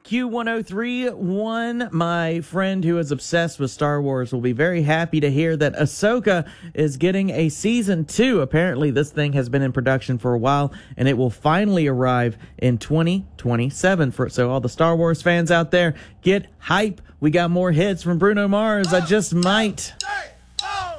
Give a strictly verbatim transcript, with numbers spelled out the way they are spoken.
Q one oh three point one, my friend who is obsessed with Star Wars will be very happy to hear that Ahsoka is getting a season two. Apparently, this thing has been in production for a while, and it will finally arrive in twenty twenty-seven. For, so all the Star Wars fans out there, get hype. We got more hits from Bruno Mars. I just might.